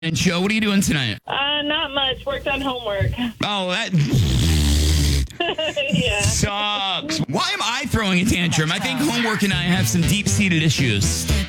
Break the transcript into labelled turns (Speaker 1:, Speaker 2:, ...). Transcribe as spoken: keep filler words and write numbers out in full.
Speaker 1: And Joe, what are you doing tonight?
Speaker 2: Uh, not much. Worked on homework.
Speaker 1: Oh, that
Speaker 2: yeah.
Speaker 1: sucks. Why am I throwing a tantrum? I think homework and I have some deep-seated issues.